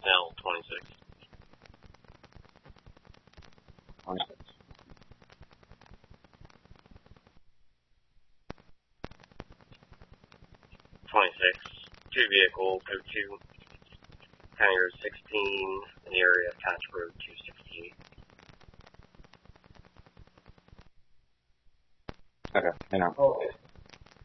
Snell, 26. 26. 26. 2 vehicle, code 2. County Road 16, in the area of Patch Road 268. Okay, hang on. Okay.